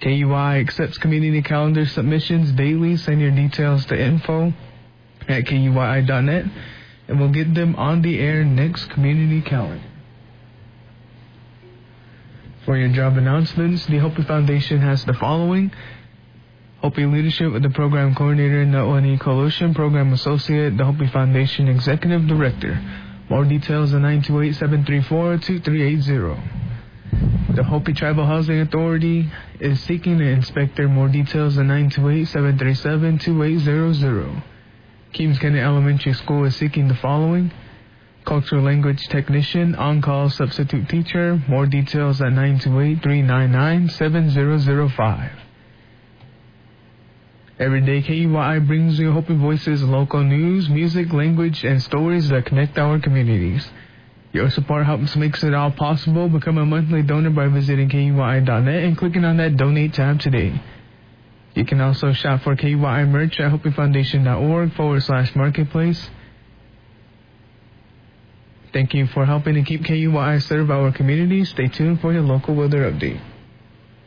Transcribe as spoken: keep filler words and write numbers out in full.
K U I accepts community calendar submissions daily. Send your details to info at K U I dot net, and we'll get them on the air next community calendar. For your job announcements, the Hopi Foundation has the following. Hopi Leadership with the Program Coordinator in the O N E Coalition, Program Associate, the Hopi Foundation Executive Director. More details at nine two eight, seven three four, two three eight zero. The Hopi Tribal Housing Authority is seeking an inspector. More details at nine two eight, seven three seven, two eight zero zero. Keams County Elementary School is seeking the following. Cultural Language Technician, On-Call Substitute Teacher. More details at nine two eight, three nine nine, seven zero zero five. Every day, K U I brings you Hopi Voices, local news, music, language, and stories that connect our communities. Your support helps makes it all possible. Become a monthly donor by visiting K U I dot net and clicking on that Donate tab today. You can also shop for K U I merch at Hopi Foundation dot org forward slash marketplace. Thank you for helping to keep K U I serve our community. Stay tuned for your local weather update.